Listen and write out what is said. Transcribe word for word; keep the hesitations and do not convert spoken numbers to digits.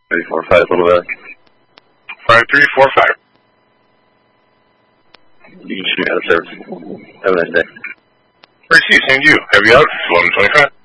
three four five, Little Valley. five three four five. You can shoot me out of service. Have a nice day. Receive, same to you. Heavy out, eleven twenty-five.